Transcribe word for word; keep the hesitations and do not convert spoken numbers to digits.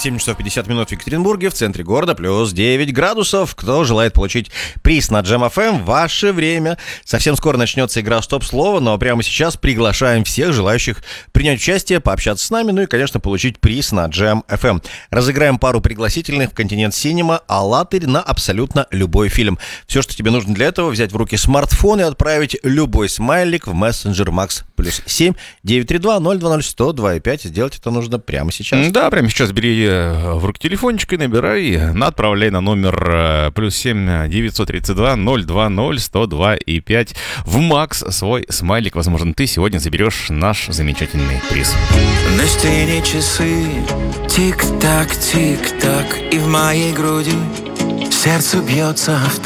семь часов пятьдесят минут в Екатеринбурге, в центре города, плюс девять градусов. Кто желает получить приз на Джем эф эм, ваше время. Совсем скоро начнется игра «Стоп-слово», но прямо сейчас приглашаем всех желающих принять участие, пообщаться с нами, ну и, конечно, получить приз на Джем эф эм. Разыграем пару пригласительных в Континент Синема, «АЛЛАТРА» на абсолютно любой фильм. Все, что тебе нужно для этого, взять в руки смартфон и отправить любой смайлик в мессенджер Макс плюс семь девять три два ноль два ноль сто два и пять. Сделать это нужно прямо сейчас. Да, прямо сейчас бери в руки телефончик и набирай, отправляй на номер плюс семь девятьсот тридцать два ноль два ноль сто два и пять в Макс свой смайлик. Возможно, ты сегодня заберешь наш замечательный приз. На стене часы, тик-так, тик-так, и в моей груди сердце бьется авто.